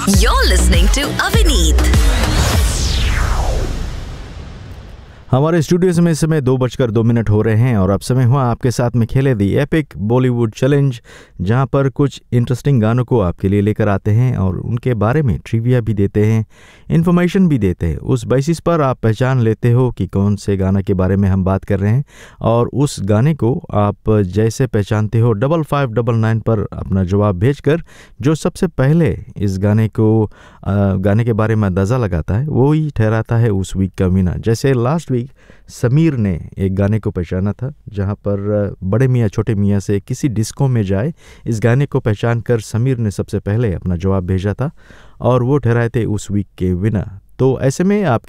You're listening to Avineet. हमारे studio में इस समय 2:02 हो रहे हैं और अब समय हुआ आपके साथ में खेले दी एपिक बॉलीवुड चैलेंज, जहां पर कुछ इंटरेस्टिंग गानों को आपके लिए लेकर आते हैं और उनके बारे में ट्रिविया भी देते हैं, इन्फॉर्मेशन भी देते हैं। उस बेसिस पर आप पहचान लेते हो कि कौन से गाना के बारे में हम बात कर रहे हैं और उस गाने को आप जैसे पहचानते हो 5599 पर अपना जवाब भेजकर जो सबसे पहले इस गाने के बारे में अंदाज़ा लगाता है वो ही ठहराता है उस वीक का विनर। जैसे लास्ट वीक समीर ने एक गाने को पहचाना था, जहां पर बड़े मियाँ छोटे मियाँ से किसी डिस्को में जाए, इस गाने को पहचान कर समीर ने सबसे पहले अपना जवाब भेजा था और वो ठहराए थे उस वीक के विनर। तो ऐसे में आप